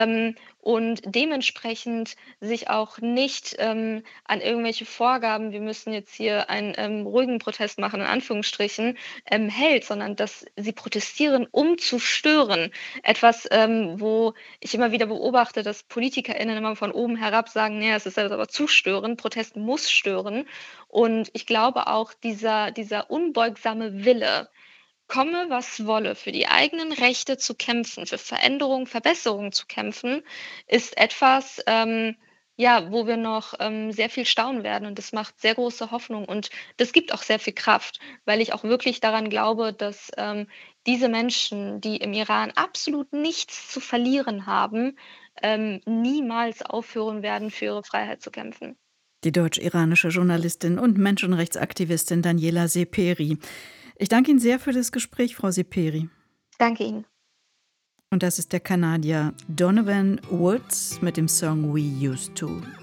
und dementsprechend sich auch nicht, an irgendwelche Vorgaben, wir müssen jetzt hier einen, ruhigen Protest machen, in Anführungsstrichen, hält, sondern dass sie protestieren, um zu stören. Etwas, wo ich immer wieder beobachte, dass PolitikerInnen immer von oben herab sagen: „Ne, es ist jetzt aber zu störend, Protest muss stören.“ Und ich glaube auch, dieser unbeugsame Wille, komme, was wolle, für die eigenen Rechte zu kämpfen, für Veränderung, Verbesserung zu kämpfen, ist etwas, ja, wo wir noch, sehr viel staunen werden und das macht sehr große Hoffnung und das gibt auch sehr viel Kraft, weil ich auch wirklich daran glaube, dass, diese Menschen, die im Iran absolut nichts zu verlieren haben, niemals aufhören werden, für ihre Freiheit zu kämpfen. Die deutsch-iranische Journalistin und Menschenrechtsaktivistin Daniela Seperi. Ich danke Ihnen sehr für das Gespräch, Frau Seperi. Danke Ihnen. Und das ist der Kanadier Donovan Woods mit dem Song We Used To.